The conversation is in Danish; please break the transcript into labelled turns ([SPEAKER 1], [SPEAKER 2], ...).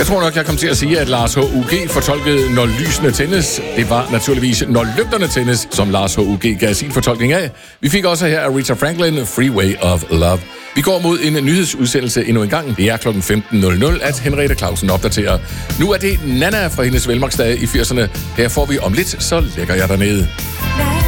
[SPEAKER 1] Jeg tror nok, jeg kom til at sige, at Lars H.U.G. fortolkede Når lysene tændes. Det var naturligvis Når lygterne tændes, som Lars H.U.G. gav sin fortolkning af. Vi fik også her Aretha Franklin, Freeway of Love. Vi går mod en nyhedsudsendelse endnu en gang. Det er kl. 15.00, at Henriette Clausen opdaterer. Nu er det Nana fra hendes velmagsdage i 80'erne. Her får vi om lidt, så lægger jeg dernede.